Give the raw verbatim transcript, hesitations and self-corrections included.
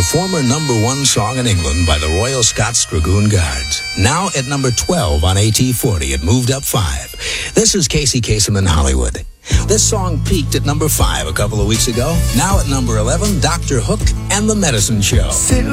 former number one song in England by the Royal Scots Dragoon Guards. Now at number twelve on A T forty, it moved up five. This is Casey Kasem in Hollywood. This song peaked at number five a couple of weeks ago. Now at number eleven, Doctor Hook and the Medicine Show. Sit